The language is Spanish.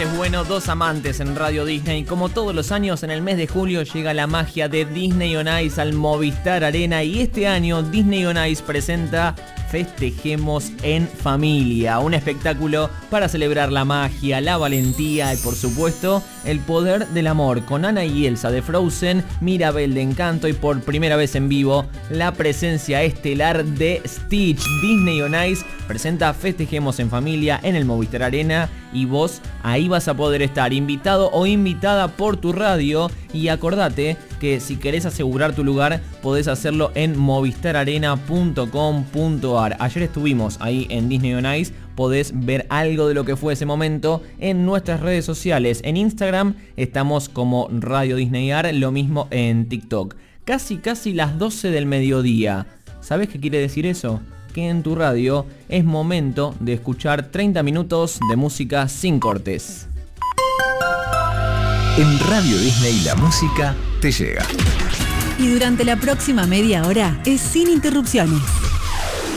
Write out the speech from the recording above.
noches, bueno, dos amantes en Radio Disney. Como todos los años, en el mes de julio llega la magia de Disney on Ice al Movistar Arena y este año Disney on Ice presenta Festejemos en Familia, un espectáculo para celebrar la magia, la valentía y por supuesto el poder del amor, con Anna y Elsa de Frozen, Mirabel de Encanto y por primera vez en vivo la presencia estelar de Stitch. Disney on Ice presenta Festejemos en Familia en el Movistar Arena y vos ahí vas a poder estar invitado o invitada por tu radio. Y acordate que si querés asegurar tu lugar podés hacerlo en movistararena.com.ar. Ayer estuvimos ahí en Disney on Ice, podés ver algo de lo que fue ese momento en nuestras redes sociales. En Instagram estamos como Radio Disneyar, lo mismo en TikTok. Casi las 12 del mediodía. ¿Sabés qué quiere decir eso? Que en tu radio es momento de escuchar 30 minutos de música sin cortes. En Radio Disney la música te llega. Y durante la próxima media hora es sin interrupciones.